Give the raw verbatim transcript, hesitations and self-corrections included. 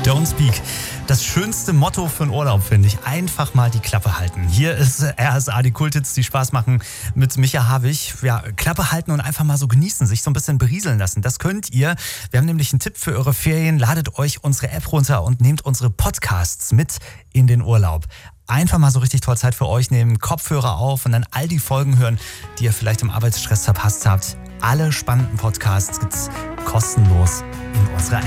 Don't Speak. Das schönste Motto für einen Urlaub, finde ich. Einfach mal die Klappe halten. Hier ist R S A, die Kulthits, die Spaß machen mit Micha Havig. Ja, Klappe halten und einfach mal so genießen, sich so ein bisschen berieseln lassen. Das könnt ihr. Wir haben nämlich einen Tipp für eure Ferien. Ladet euch unsere App runter und nehmt unsere Podcasts mit in den Urlaub. Einfach mal so richtig toll Zeit für euch nehmen, Kopfhörer auf und dann all die Folgen hören, die ihr vielleicht im Arbeitsstress verpasst habt. Alle spannenden Podcasts gibt's kostenlos in unserer App.